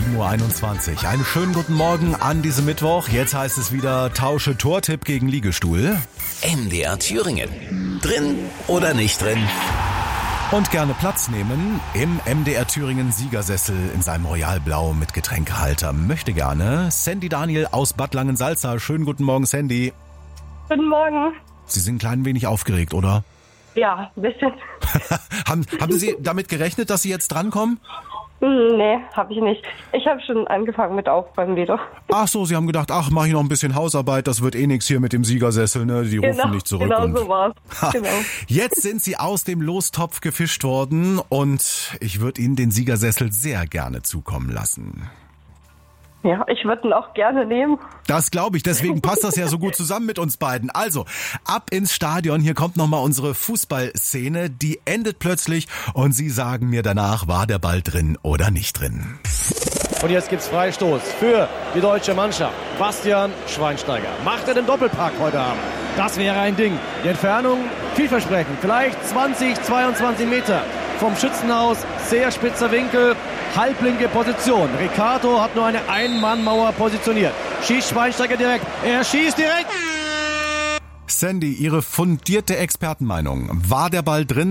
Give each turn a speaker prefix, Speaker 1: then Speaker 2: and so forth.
Speaker 1: 7:21 Uhr. Einen schönen guten Morgen an diesem Mittwoch. Jetzt heißt es wieder Tausche Tortipp gegen Liegestuhl.
Speaker 2: MDR Thüringen. Drin oder nicht drin?
Speaker 1: Und gerne Platz nehmen im MDR Thüringen Siegersessel in seinem Royalblau mit Getränkehalter. Möchte gerne Sandy Daniel aus Bad Langensalza. Schönen guten Morgen, Sandy.
Speaker 3: Guten Morgen.
Speaker 1: Sie sind ein klein wenig aufgeregt, oder?
Speaker 3: Ja, ein bisschen.
Speaker 1: Haben Sie damit gerechnet, dass Sie jetzt drankommen?
Speaker 3: Nee, habe ich nicht. Ich habe schon angefangen mit Aufräumen wieder.
Speaker 1: Ach so, Sie haben gedacht, mache ich noch ein bisschen Hausarbeit, das wird eh nichts hier mit dem Siegersessel, ne? Die rufen nicht zurück.
Speaker 3: Genau so war's. Genau.
Speaker 1: Jetzt sind Sie aus dem Lostopf gefischt worden und ich würde Ihnen den Siegersessel sehr gerne zukommen lassen.
Speaker 3: Ja, ich würde ihn auch gerne nehmen.
Speaker 1: Das glaube ich, deswegen passt das ja so gut zusammen mit uns beiden. Also, ab ins Stadion, hier kommt nochmal unsere Fußballszene, die endet plötzlich und Sie sagen mir danach, war der Ball drin oder nicht drin.
Speaker 4: Und jetzt gibt's Freistoß für die deutsche Mannschaft. Bastian Schweinsteiger macht er den Doppelpack heute Abend. Das wäre ein Ding. Die Entfernung vielversprechend, vielleicht 20, 22 Meter vom Schützenhaus, sehr spitzer Winkel. Halblinke Position. Ricardo hat nur eine Ein-Mann-Mauer positioniert. Schießt Schweinsteiger direkt. Er schießt direkt.
Speaker 1: Sandy, Ihre fundierte Expertenmeinung. War der Ball drin?